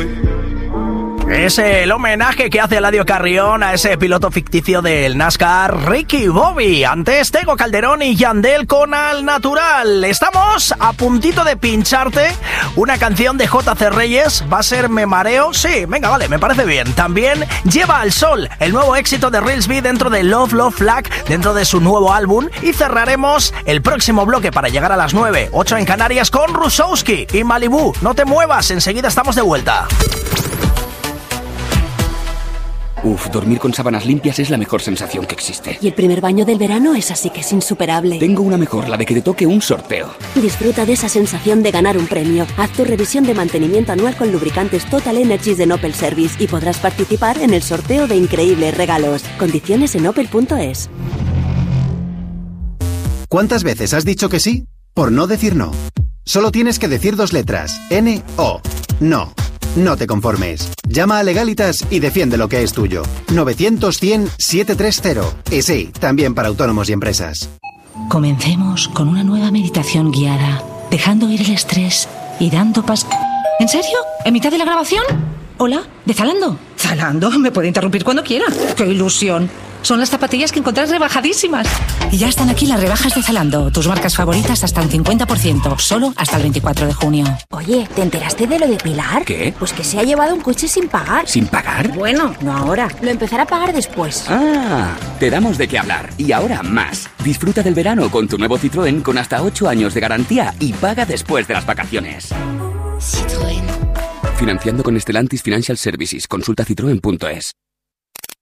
Es el homenaje que hace Eladio Carrión a ese piloto ficticio del NASCAR, Ricky Bobby. Antes, Tego Calderón y Yandel con Al Natural. Estamos a puntito de pincharte una canción de J.C. Reyes. ¿Va a ser Me Mareo? Sí, venga, vale, me parece bien. También Lleva al Sol, el nuevo éxito de Reelsby dentro de Love Love Flag, dentro de su nuevo álbum. Y cerraremos el próximo bloque para llegar a las 9, 8 en Canarias con Rusowski y Malibú. No te muevas, enseguida estamos de vuelta. Uf, dormir con sábanas limpias es la mejor sensación que existe. Y el primer baño del verano es así que es insuperable. Tengo una mejor, la de que te toque un sorteo. Disfruta de esa sensación de ganar un premio. Haz tu revisión de mantenimiento anual con lubricantes Total Energies de Opel Service y podrás participar en el sorteo de increíbles regalos. Condiciones en opel.es. ¿Cuántas veces has dicho que sí por no decir no? Solo tienes que decir 2 letras. N-O. No. No te conformes. Llama a Legalitas y defiende lo que es tuyo. 900-100-730. Y sí, también para autónomos y empresas. Comencemos con una nueva meditación guiada, dejando ir el estrés y dando paso... ¿En serio? ¿En mitad de la grabación? ¿Hola? ¿De Zalando? ¿Zalando? Me puede interrumpir cuando quiera. ¡Qué ilusión! Son las zapatillas que encontrás rebajadísimas. Y ya están aquí las rebajas de Zalando. Tus marcas favoritas hasta un 50%. Solo hasta el 24 de junio. Oye, ¿te enteraste de lo de Pilar? ¿Qué? Pues que se ha llevado un coche sin pagar. ¿Sin pagar? Bueno, no ahora. Lo empezará a pagar después. Ah, te damos de qué hablar. Y ahora más. Disfruta del verano con tu nuevo Citroën con hasta 8 años de garantía y paga después de las vacaciones. Citroën. Financiando con Stellantis Financial Services. Consulta citroen.es.